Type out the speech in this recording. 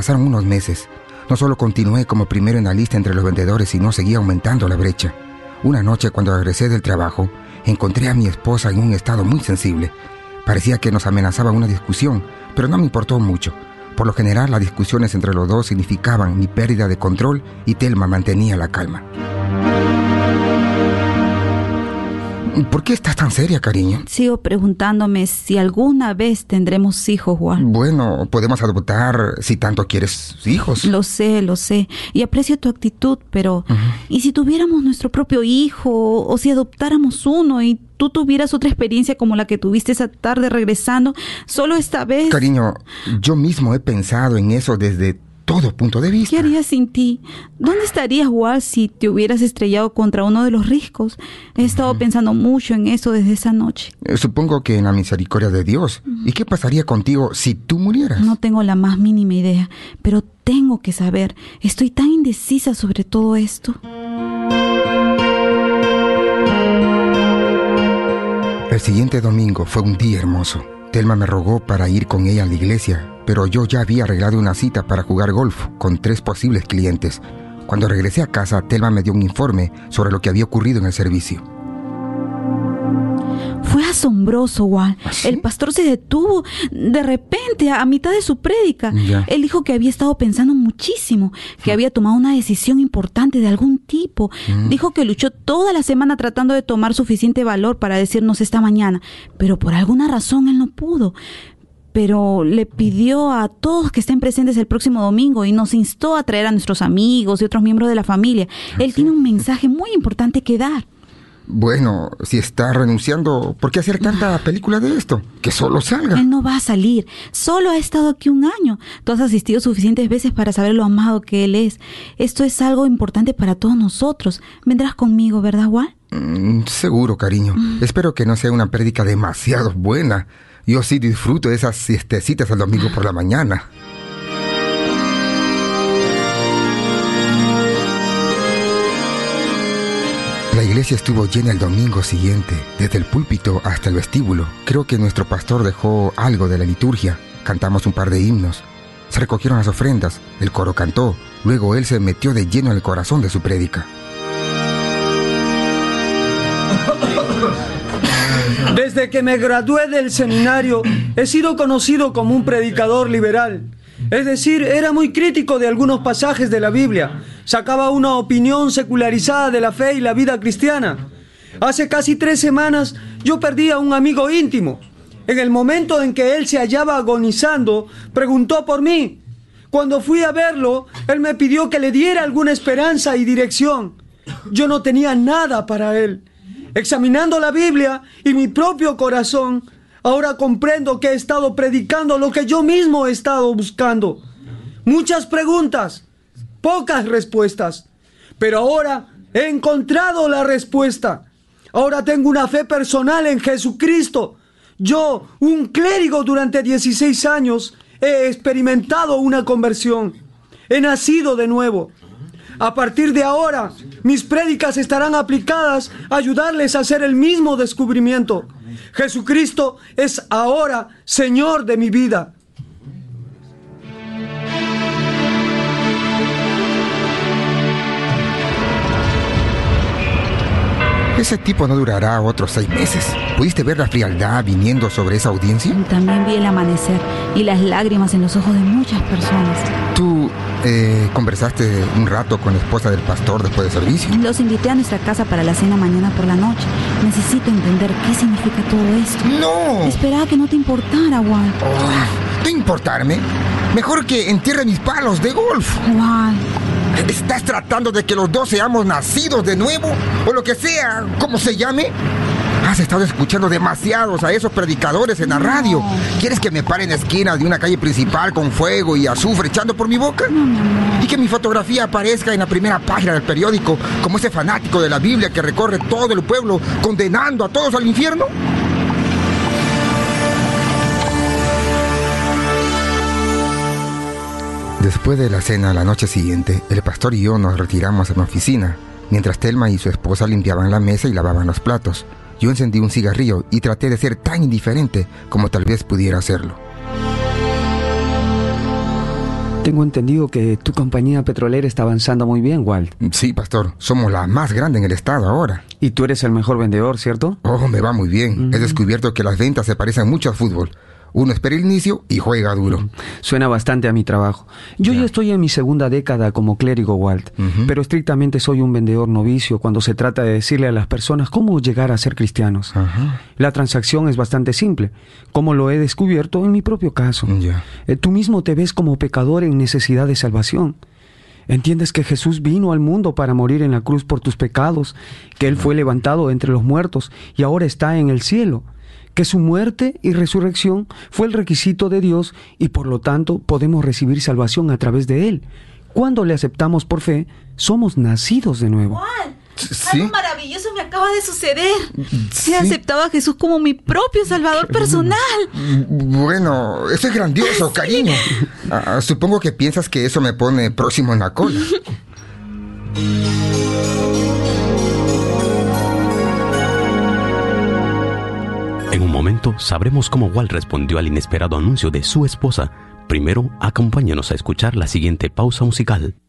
Pasaron unos meses. No solo continué como primero en la lista entre los vendedores, sino seguía aumentando la brecha. Una noche, cuando regresé del trabajo, encontré a mi esposa en un estado muy sensible. Parecía que nos amenazaba una discusión, pero no me importó mucho. Por lo general, las discusiones entre los dos significaban mi pérdida de control y Thelma mantenía la calma. ¿Por qué estás tan seria, cariño? Sigo preguntándome si alguna vez tendremos hijos, Juan. Bueno, podemos adoptar si tanto quieres hijos. Lo sé. Y aprecio tu actitud, pero... ¿Y si tuviéramos nuestro propio hijo? ¿O si adoptáramos uno y tú tuvieras otra experiencia como la que tuviste esa tarde regresando? Solo esta vez... Cariño, yo mismo he pensado en eso desde todo punto de vista. ¿Qué harías sin ti? ¿Dónde estarías, Walt, si te hubieras estrellado contra uno de los riscos? He estado pensando mucho en eso desde esa noche. Supongo que en la misericordia de Dios. ¿Y qué pasaría contigo si tú murieras? No tengo la más mínima idea, pero tengo que saber. Estoy tan indecisa sobre todo esto. El siguiente domingo fue un día hermoso. Thelma me rogó para ir con ella a la iglesia, pero yo ya había arreglado una cita para jugar golf con 3 posibles clientes. Cuando regresé a casa, Thelma me dio un informe sobre lo que había ocurrido en el servicio. Fue asombroso, Walt. ¿Sí? El pastor se detuvo de repente a mitad de su prédica. Ya. Él dijo que había estado pensando muchísimo, que había tomado una decisión importante de algún tipo. Dijo que luchó toda la semana tratando de tomar suficiente valor para decirnos esta mañana, pero por alguna razón él no pudo. Pero le pidió a todos que estén presentes el próximo domingo y nos instó a traer a nuestros amigos y otros miembros de la familia. Él tiene un mensaje muy importante que dar. Bueno, si está renunciando, ¿por qué hacer tanta película de esto? Que solo salga. Él no va a salir. Solo ha estado aquí 1 año. Tú has asistido suficientes veces para saber lo amado que él es. Esto es algo importante para todos nosotros. Vendrás conmigo, ¿verdad, Walt? Seguro, cariño. Espero que no sea una prédica demasiado buena. Yo sí disfruto de esas siestecitas el domingo por la mañana. La iglesia estuvo llena el domingo siguiente, desde el púlpito hasta el vestíbulo. Creo que nuestro pastor dejó algo de la liturgia. Cantamos un par de himnos. Se recogieron las ofrendas, el coro cantó. Luego él se metió de lleno en el corazón de su prédica. Desde que me gradué del seminario, he sido conocido como un predicador liberal. Es decir, era muy crítico de algunos pasajes de la Biblia. Sacaba una opinión secularizada de la fe y la vida cristiana. Hace casi 3 semanas, yo perdí a un amigo íntimo. En el momento en que él se hallaba agonizando, preguntó por mí. Cuando fui a verlo, él me pidió que le diera alguna esperanza y dirección. Yo no tenía nada para él. Examinando la Biblia y mi propio corazón, ahora comprendo que he estado predicando lo que yo mismo he estado buscando. Muchas preguntas, pocas respuestas. Pero ahora he encontrado la respuesta. Ahora tengo una fe personal en Jesucristo. Yo, un clérigo durante 16 años, he experimentado una conversión. He nacido de nuevo. A partir de ahora, mis prédicas estarán aplicadas a ayudarles a hacer el mismo descubrimiento. Jesucristo es ahora Señor de mi vida. Ese tipo no durará otros 6 meses. ¿Pudiste ver la frialdad viniendo sobre esa audiencia? También vi el amanecer y las lágrimas en los ojos de muchas personas. ¿Tú conversaste un rato con la esposa del pastor después del servicio? Los invité a nuestra casa para la cena mañana por la noche. Necesito entender qué significa todo esto. ¡No! Esperaba que no te importara, Walt. ¿No importarme? Mejor que entierre mis palos de golf. Walt. ¿Estás tratando de que los dos seamos nacidos de nuevo? O lo que sea, como se llame. Has estado escuchando demasiados a esos predicadores en la radio. ¿Quieres que me pare en la esquina de una calle principal con fuego y azufre echando por mi boca? No, mi amor. ¿Y que mi fotografía aparezca en la primera página del periódico como ese fanático de la Biblia que recorre todo el pueblo condenando a todos al infierno? Después de la cena la noche siguiente, el pastor y yo nos retiramos a mi oficina, mientras Thelma y su esposa limpiaban la mesa y lavaban los platos. Yo encendí un cigarrillo y traté de ser tan indiferente como tal vez pudiera hacerlo. Tengo entendido que tu compañía petrolera está avanzando muy bien, Walt. Sí, pastor. Somos la más grande en el estado ahora. Y tú eres el mejor vendedor, ¿cierto? Oh, me va muy bien. He descubierto que las ventas se parecen mucho al fútbol. Uno espera el inicio y juega duro. Suena bastante a mi trabajo. Yo ya estoy en mi segunda década como clérigo, Walt, pero estrictamente soy un vendedor novicio cuando se trata de decirle a las personas cómo llegar a ser cristianos. La transacción es bastante simple, como lo he descubierto en mi propio caso. Tú mismo te ves como pecador en necesidad de salvación. Entiendes que Jesús vino al mundo para morir en la cruz por tus pecados, que Él fue levantado entre los muertos y ahora está en el cielo, que su muerte y resurrección fue el requisito de Dios y por lo tanto podemos recibir salvación a través de Él. Cuando le aceptamos por fe, somos nacidos de nuevo. ¡Juan! ¿Sí? Algo maravilloso me acaba de suceder. Sí. He aceptado a Jesús como mi propio Salvador personal. Bueno, eso es grandioso, cariño. Supongo que piensas que eso me pone próximo en la cola. En un momento sabremos cómo Walt respondió al inesperado anuncio de su esposa. Primero, acompáñanos a escuchar la siguiente pausa musical.